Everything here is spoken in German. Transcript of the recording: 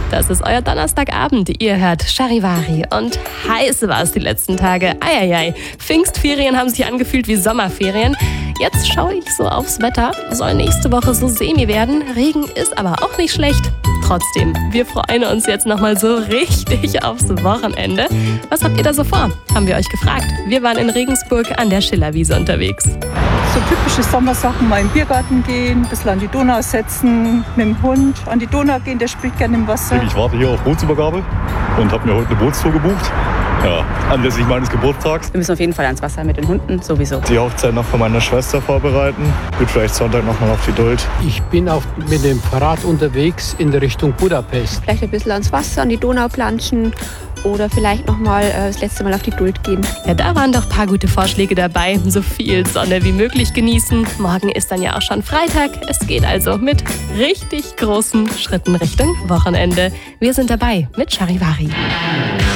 Das ist euer Donnerstagabend. Ihr hört Charivari. Und heiß war es die letzten Tage. Eieiei. Pfingstferien haben sich angefühlt wie Sommerferien. Jetzt schaue ich so aufs Wetter. Soll nächste Woche so semi werden. Regen ist aber auch nicht schlecht. Trotzdem, wir freuen uns jetzt nochmal so richtig aufs Wochenende. Was habt ihr da so vor? Haben wir euch gefragt. Wir waren in Regensburg an der Schillerwiese unterwegs. So typische Sommersachen, mal in den Biergarten gehen, ein bisschen an die Donau setzen, mit dem Hund an die Donau gehen, der spielt gerne im Wasser. Ich warte hier auf Bootsübergabe und habe mir heute eine Bootstour gebucht. Ja, anlässlich meines Geburtstags. Wir müssen auf jeden Fall ans Wasser mit den Hunden, sowieso. Die Hochzeit noch von meiner Schwester vorbereiten. Wird vielleicht Sonntag noch mal auf die Duld. Ich bin mit dem Fahrrad unterwegs in Richtung Budapest. Vielleicht ein bisschen ans Wasser, an die Donau planschen oder vielleicht noch mal das letzte Mal auf die Duld gehen. Ja, da waren doch ein paar gute Vorschläge dabei. So viel Sonne wie möglich genießen. Morgen ist dann ja auch schon Freitag. Es geht also mit richtig großen Schritten Richtung Wochenende. Wir sind dabei mit Charivari.